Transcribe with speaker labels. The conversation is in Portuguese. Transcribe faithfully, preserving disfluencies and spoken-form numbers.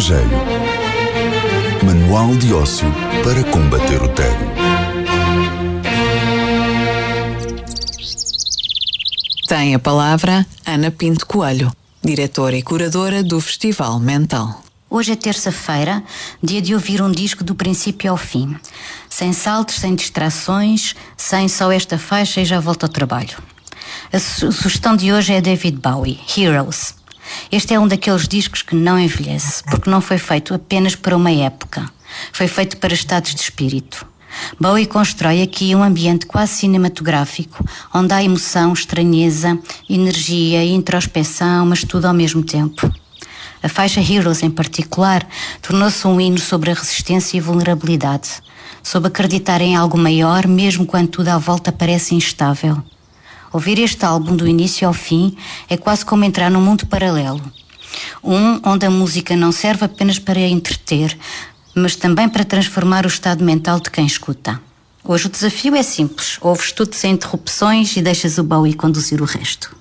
Speaker 1: Evangelho. Manual de ócio para combater o tédio.
Speaker 2: Tem a palavra Ana Pinto Coelho, diretora e curadora do Festival Mental.
Speaker 3: Hoje é terça-feira, dia de ouvir um disco do princípio ao fim. Sem saltos, sem distrações, sem só esta faixa e já volto ao trabalho. A su- sugestão de hoje é David Bowie, Heroes. Este é um daqueles discos que não envelhece, porque não foi feito apenas para uma época. Foi feito para estados de espírito. Bowie constrói aqui um ambiente quase cinematográfico, onde há emoção, estranheza, energia e introspeção, mas tudo ao mesmo tempo. A faixa Heroes, em particular, tornou-se um hino sobre a resistência e vulnerabilidade, sobre acreditar em algo maior, mesmo quando tudo à volta parece instável. Ouvir este álbum do início ao fim é quase como entrar num mundo paralelo. Um onde a música não serve apenas para entreter, mas também para transformar o estado mental de quem escuta. Hoje o desafio é simples. Ouves tudo sem interrupções e deixas o Bowie conduzir o resto.